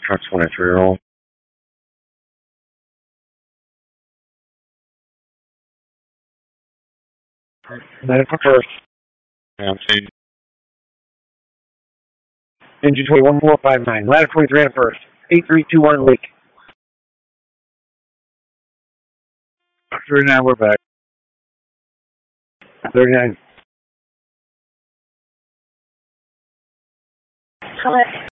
Truck 23 roll. Medical first. I'm seeing. Engine 21459. Ladder 23 at first. 8321 leak. 39, we're back. 39. Correct.